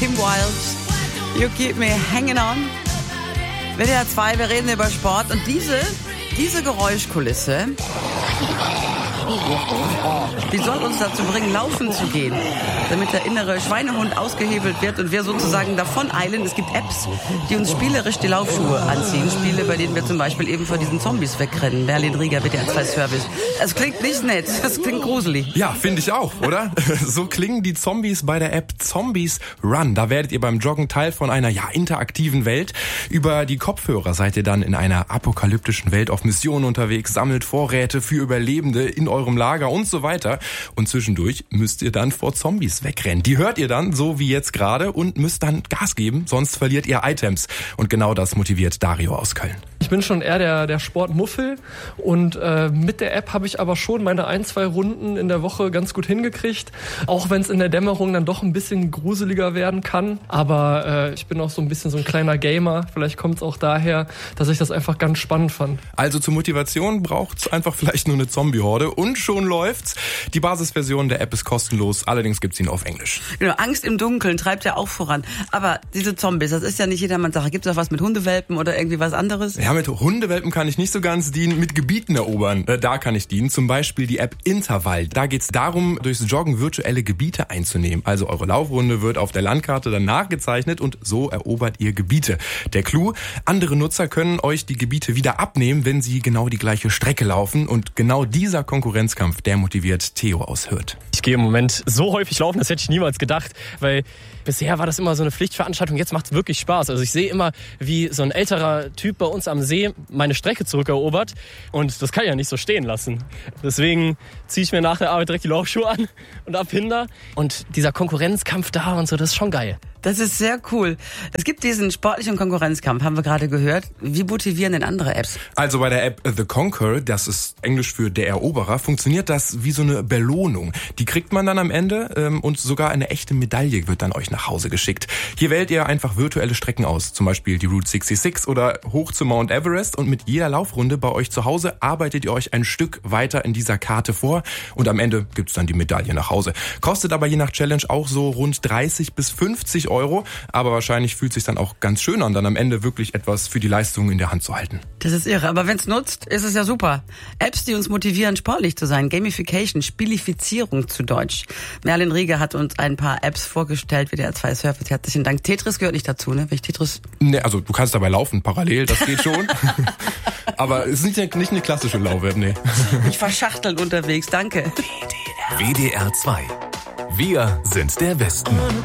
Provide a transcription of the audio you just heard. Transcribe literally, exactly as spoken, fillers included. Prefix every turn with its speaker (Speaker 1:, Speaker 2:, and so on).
Speaker 1: Kim Wilde. You keep me hanging on. W D R zwei, wir reden über Sport. Und diese, diese Geräuschkulisse, die soll uns dazu bringen, laufen zu gehen, damit der innere Schweinehund ausgehebelt wird und wir sozusagen davon eilen. Es gibt Apps, die uns spielerisch die Laufschuhe anziehen. Spiele, bei denen wir zum Beispiel eben vor diesen Zombies wegrennen. Berlin Rieger, W D R zwei Service. Es klingt nicht nett, es klingt gruselig.
Speaker 2: Ja, finde ich auch, oder? So klingen die Zombies bei der App Zombies Run. Da werdet ihr beim Joggen Teil von einer ja interaktiven Welt. Über die Kopfhörer seid ihr dann in einer apokalyptischen Welt auf Mission unterwegs, sammelt Vorräte für Überlebende in eurem Lager und so weiter. Und zwischendurch müsst ihr dann vor Zombies wegrennen. Die hört ihr dann, so wie jetzt gerade, und müsst dann Gas geben, sonst verliert ihr Items. Und genau das motiviert Dario aus Köln.
Speaker 3: Ich bin schon eher der, der Sportmuffel und äh, mit der App habe ich aber schon meine ein, zwei Runden in der Woche ganz gut hingekriegt. Auch wenn es in der Dämmerung dann doch ein bisschen gruseliger werden kann. Aber äh, ich bin auch so ein bisschen so ein kleiner Gamer. Vielleicht kommt es auch daher, dass ich das einfach ganz spannend fand.
Speaker 2: Also zur Motivation braucht's einfach vielleicht nur eine Zombie-Horde und schon läuft's. Die Basisversion der App ist kostenlos, allerdings gibt's ihn auf Englisch.
Speaker 1: Genau, Angst im Dunkeln treibt ja auch voran. Aber diese Zombies, das ist ja nicht jedermanns Sache. Gibt's auch was mit Hundewelpen oder irgendwie was anderes?
Speaker 2: Ja, mit Hundewelpen kann ich nicht so ganz dienen, mit Gebieten erobern. Da kann ich dienen, zum Beispiel die App Intervall. Da geht's darum, durchs Joggen virtuelle Gebiete einzunehmen. Also eure Laufrunde wird auf der Landkarte dann nachgezeichnet und so erobert ihr Gebiete. Der Clou, andere Nutzer können euch die Gebiete wieder abnehmen, wenn sie genau die gleiche Strecke laufen. Und genau dieser Konkurrenzkampf, der motiviert Theo aus Hürth.
Speaker 4: Ich gehe im Moment so häufig laufen, das hätte ich niemals gedacht, weil bisher war das immer so eine Pflichtveranstaltung, jetzt macht es wirklich Spaß. Also ich sehe immer, wie so ein älterer Typ bei uns am See meine Strecke zurückerobert und das kann ich ja nicht so stehen lassen. Deswegen ziehe ich mir nach der Arbeit direkt die Laufschuhe an und ab hinter. Und dieser Konkurrenzkampf da und so, das ist schon geil.
Speaker 1: Das ist sehr cool. Es gibt diesen sportlichen Konkurrenzkampf, haben wir gerade gehört. Wie motivieren denn andere Apps?
Speaker 2: Also bei der App The Conqueror, das ist Englisch für der Eroberer, funktioniert das wie so eine Belohnung. Die kriegt man dann am Ende ähm, und sogar eine echte Medaille wird dann euch nach Hause geschickt. Hier wählt ihr einfach virtuelle Strecken aus, zum Beispiel die Route sechsundsechzig oder hoch zu Mount Everest, und mit jeder Laufrunde bei euch zu Hause arbeitet ihr euch ein Stück weiter in dieser Karte vor und am Ende gibt's dann die Medaille nach Hause. Kostet aber je nach Challenge auch so rund dreißig bis fünfzig Euro, aber wahrscheinlich fühlt sich dann auch ganz schön an, dann am Ende wirklich etwas für die Leistung in der Hand zu halten.
Speaker 1: Das ist irre, aber wenn's nutzt, ist es ja super. Apps, die uns motivieren, sportlich zu sein. Gamification, Spielifizierung zu Deutsch. Merlin Rieger hat uns ein paar Apps vorgestellt, W D R zwei Service. Herzlichen Dank. Tetris gehört nicht dazu, ne? Wenn ich Tetris...
Speaker 2: Nee, also du kannst dabei laufen, parallel, das geht schon. Aber es ist nicht eine, nicht eine klassische Lauf-App, nee.
Speaker 1: Ich verschachteln unterwegs, danke.
Speaker 5: W D R zwei. Wir sind der Westen.